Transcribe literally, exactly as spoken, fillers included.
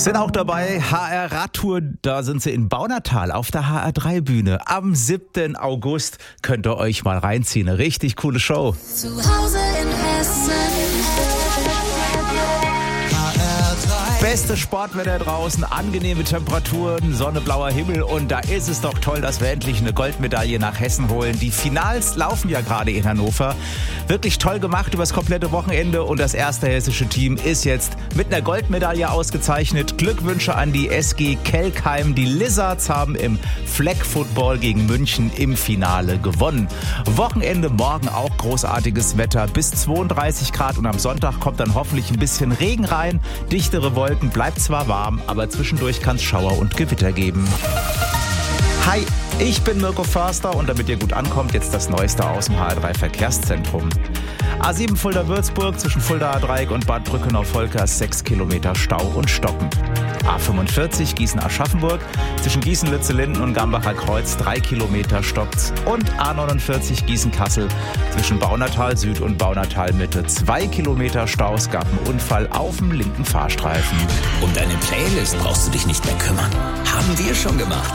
Sind auch dabei H R Radtour, da sind sie in Baunatal auf der H R drei Bühne. Am siebten August könnt ihr euch mal reinziehen. Eine richtig coole Show. Zu Hause in Hessen. Beste Sportwetter draußen, angenehme Temperaturen, sonneblauer Himmel und da ist es doch toll, dass wir endlich eine Goldmedaille nach Hessen holen. Die Finals laufen ja gerade in Hannover. Wirklich toll gemacht über das komplette Wochenende und das erste hessische Team ist jetzt mit einer Goldmedaille ausgezeichnet. Glückwünsche an die S G Kelkheim. Die Lizards haben im Flag Football gegen München im Finale gewonnen. Wochenende morgen auch großartiges Wetter, bis zweiunddreißig Grad und am Sonntag kommt dann hoffentlich ein bisschen Regen rein. Dichtere Wolken, bleibt zwar warm, aber zwischendurch kann es Schauer und Gewitter geben. Hi, ich bin Mirko Förster und damit ihr gut ankommt, jetzt das Neueste aus dem H R drei Verkehrszentrum. A sieben Fulda-Würzburg zwischen Fulda-Dreieck und Bad Brückenau-Volkers sechs Kilometer Stau und Stoppen. A fünfundvierzig Gießen-Aschaffenburg zwischen Gießen-Lützellinden und Gambacher Kreuz drei Kilometer stoppt und A neunundvierzig Gießen-Kassel zwischen Baunatal Süd und Baunatal Mitte zwei Kilometer Stau. Es gab einen Unfall auf dem linken Fahrstreifen. Um deine Playlist brauchst du dich nicht mehr kümmern. Haben wir schon gemacht.